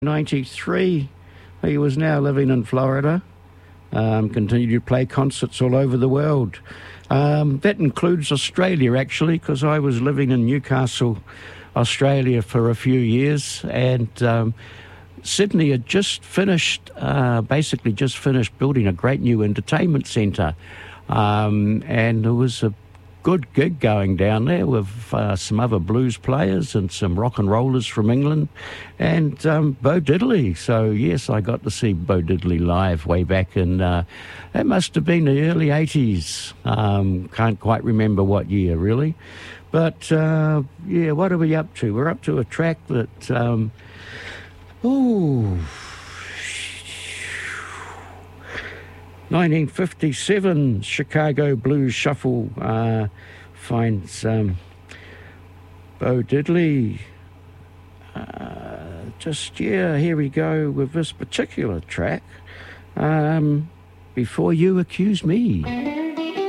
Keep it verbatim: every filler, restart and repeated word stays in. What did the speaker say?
ninety-three. He was now living in Florida. Um, continued to play concerts all over the world. Um, that includes Australia, actually, because I was living in Newcastle, Australia for a few years, and um, Sydney had just finished, uh, basically just finished building a great new entertainment centre, um, and there was a good gig going down there with uh, some other blues players and some rock and rollers from England, and um, Bo Diddley. So yes, I got to see Bo Diddley live way back in, uh, it must have been the early eighties. Um, can't quite remember what year really. But uh, yeah, what are we up to? We're up to a track that, um, ooh, nineteen fifty-seven Chicago Blues Shuffle uh, finds um, Bo Diddley. Uh, just, yeah, here we go with this particular track. Um, Before You Accuse Me.